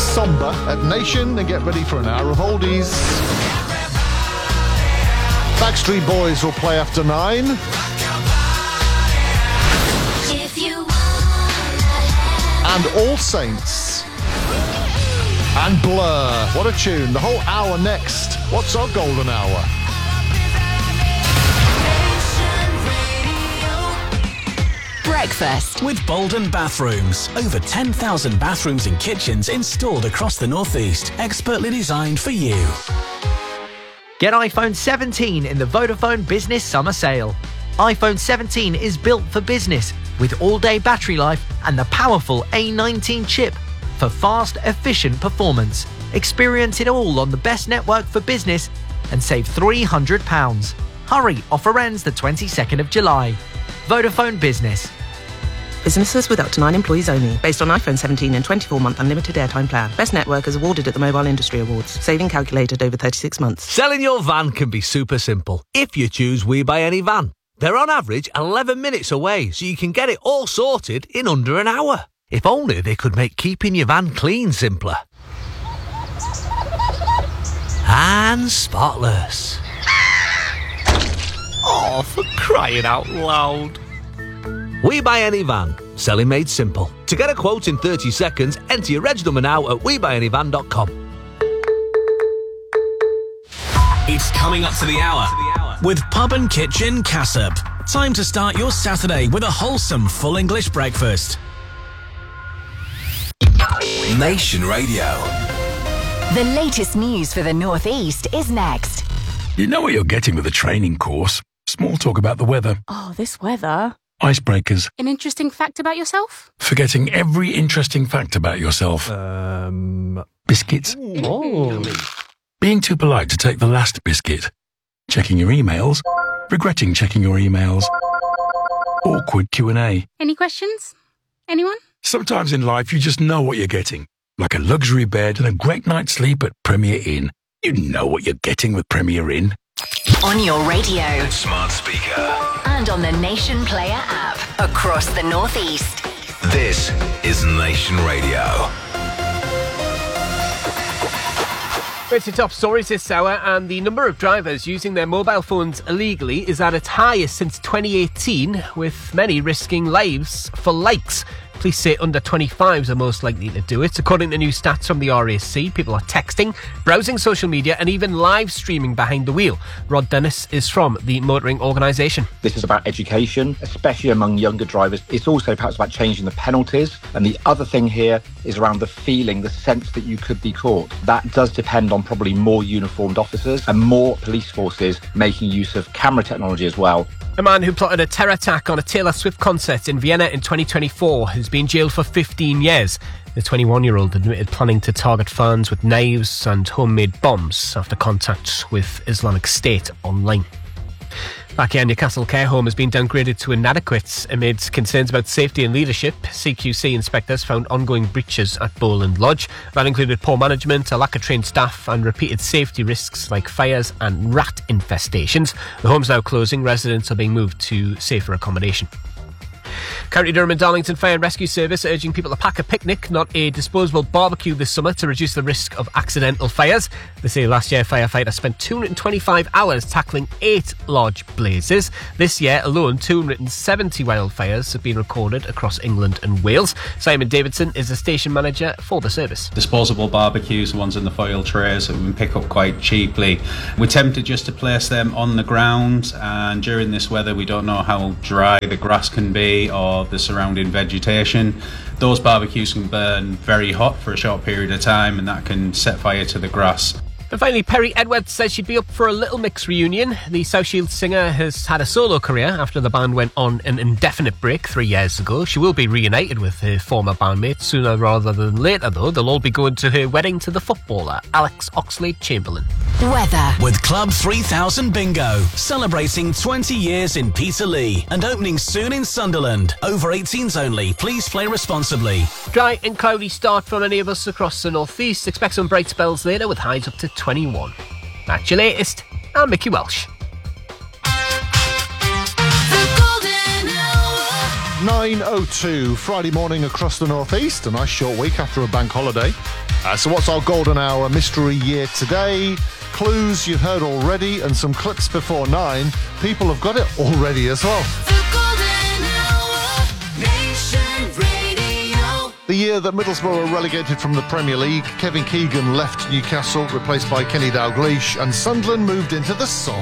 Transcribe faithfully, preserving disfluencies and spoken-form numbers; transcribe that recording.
somber at Nation and get ready for an hour of oldies. Backstreet Boys will play after nine. If you and All Saints. And Blur. What a tune. The whole hour next. What's our golden hour? Breakfast with Bolden Bathrooms. Over ten thousand bathrooms and kitchens installed across the Northeast. Expertly designed for you. Get iPhone seventeen in the Vodafone Business Summer Sale. iPhone seventeen is built for business with all-day battery life and the powerful A nineteen chip for fast, efficient performance. Experience it all on the best network for business and save three hundred pounds. Hurry, offer ends the twenty-second of July. Vodafone Business. Businesses with up to nine employees only. Based on iPhone seventeen and twenty-four month unlimited airtime plan. Best network is awarded at the Mobile Industry Awards. Saving calculated over thirty-six months. Selling your van can be super simple if you choose We Buy Any Van. They're on average eleven minutes away, so you can get it all sorted in under an hour. If only they could make keeping your van clean simpler. And spotless. Oh, for crying out loud. We Buy Any Van. Selling made simple. To get a quote in thirty seconds, enter your reg number now at we buy any van dot com. It's coming up to the hour with Pub and Kitchen Cassop. Time to start your Saturday with a wholesome full English breakfast. Nation Radio. The latest news for the North East is next. You know what you're getting with a training course. Small talk about the weather. Oh, this weather. Icebreakers. An interesting fact about yourself? Forgetting every interesting fact about yourself. Um... Biscuits. Oh. Being too polite to take the last biscuit. Checking your emails. Regretting checking your emails. Awkward Q and A. Any questions? Anyone? Sometimes in life you just know what you're getting. Like a luxury bed and a great night's sleep at Premier Inn. You know what you're getting with Premier Inn. On your radio. Smart speaker. And on the Nation Player app. Across the North East. This is Nation Radio. It's your top stories this hour, and the number of drivers using their mobile phones illegally is at its highest since twenty eighteen, with many risking lives for likes. Police say under twenty-fives are most likely to do it. According to new stats from the R A C, people are texting, browsing social media and even live streaming behind the wheel. Rod Dennis is from the motoring organisation. This is about education, especially among younger drivers. It's also perhaps about changing the penalties. And the other thing here is around the feeling, the sense that you could be caught. That does depend on probably more uniformed officers and more police forces making use of camera technology as well. A man who plotted a terror attack on a Taylor Swift concert in Vienna in twenty twenty-four has been jailed for fifteen years. The twenty-one-year-old admitted planning to target fans with knives and homemade bombs after contact with Islamic State online. Back here, Newcastle Care Home has been downgraded to inadequate amid concerns about safety and leadership. C Q C inspectors found ongoing breaches at Bowland Lodge. That included poor management, a lack of trained staff and repeated safety risks like fires and rat infestations. The home's now closing. Residents are being moved to safer accommodation. County Durham and Darlington Fire and Rescue Service are urging people to pack a picnic, not a disposable barbecue this summer, to reduce the risk of accidental fires. They say last year firefighters spent two hundred twenty-five hours tackling eight large blazes. This year alone, two hundred seventy wildfires have been recorded across England and Wales. Simon Davidson is the station manager for the service. Disposable barbecues, the ones in the foil trays that we can pick up quite cheaply. We're tempted just to place them on the ground, and during this weather we don't know how dry the grass can be or the surrounding vegetation. Those barbecues can burn very hot for a short period of time, and that can set fire to the grass. And finally, Perry Edwards says she'd be up for a Little Mix reunion. The South Shields singer has had a solo career after the band went on an indefinite break three years ago. She will be reunited with her former bandmates sooner rather than later, though. They'll all be going to her wedding to the footballer, Alex Oxlade-Chamberlain. Weather. With Club three thousand Bingo, celebrating twenty years in Peterlee and opening soon in Sunderland. Over eighteens only. Please play responsibly. Dry and cloudy start for many of us across the northeast. Expect some bright spells later with highs up to twenty-one. That's your latest. I'm Mickey Welsh. The golden hour. nine oh two, Friday morning across the northeast. A nice short week after a bank holiday. Uh, so what's our golden hour mystery year today? Clues you've heard already and some clips before nine. People have got it already as well. The year that Middlesbrough were relegated from the Premier League, Kevin Keegan left Newcastle, replaced by Kenny Dalglish, and Sunderland moved into the Sun.